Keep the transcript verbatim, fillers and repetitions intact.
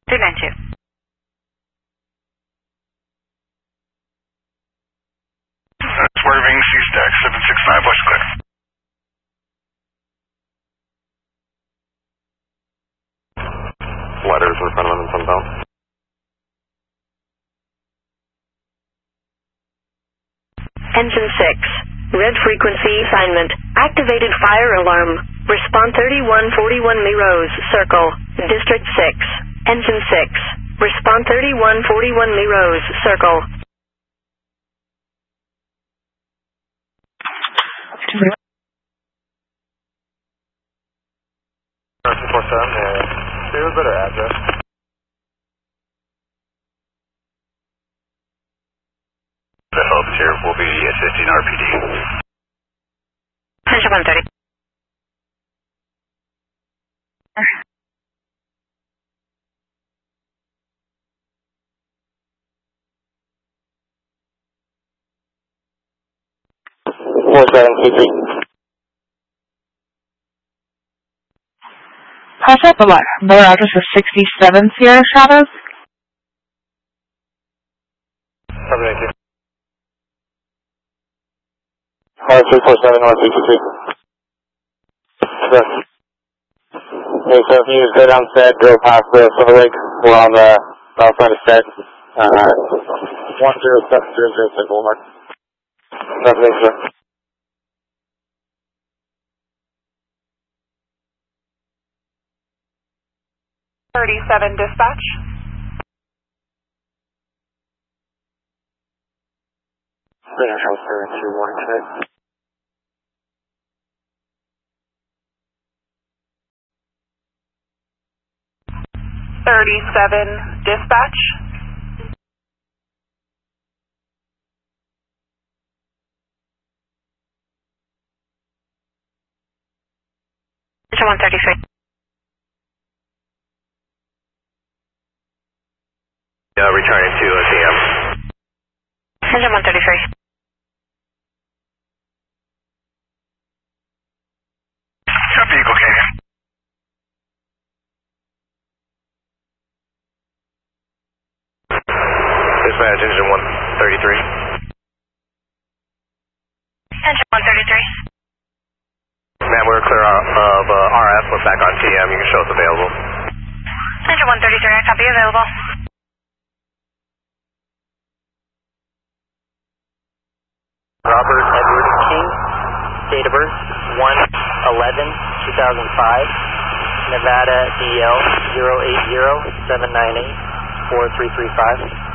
two nine two. Swerving C-Stack, seven six five, west clear. Letters in front of him in sunbelt. Engine six. Red frequency assignment. Activated fire alarm. Respond thirty-one forty-one Mirose, circle. District six. Engine six. Respond thirty-one forty-one Mirose, circle. two four seven, yeah. Say a better address. The hopes here will be assisting R P D. Engine one thirty. four seven two three. Pass up the letter. Their address is sixty-seven Sierra Shadows. seven eight two. Uh, three four seven, North sixty-three. Sure. Okay, so if you just go down set, go past the Silver Lake, we're on the south side of set. Uh, one zero seven zero zero six Boulevard. That's it, sir. thirty-seven dispatch. Radar transfer to warning tonight. thirty-seven dispatch. Engine one thirty-three. Uh, returning to uh, C M. Engine one thirty-three. Copy, Eagle Canyon. Dispatch, engine one thirty-three. Engine one thirty-three. Ma'am, we're clear of uh, R F. We're back on T M. You can show us available. Engine one thirty-three, I copy, available. Robert Edward King, date of birth one eleven two thousand five, Nevada D L zero eight zero seven nine eight four three three five.